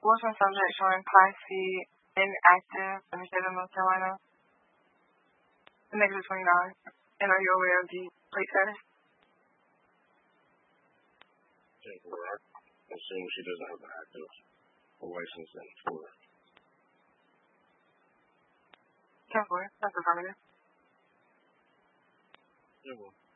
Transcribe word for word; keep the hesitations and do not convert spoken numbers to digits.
abortion subject showing Pisces inactive in the state of North Carolina. The negative twenty-nine. And are you aware of the plate status? Temporary. Assuming she doesn't have an active license in Florida. Temporary. That's affirmative. Yeah, well.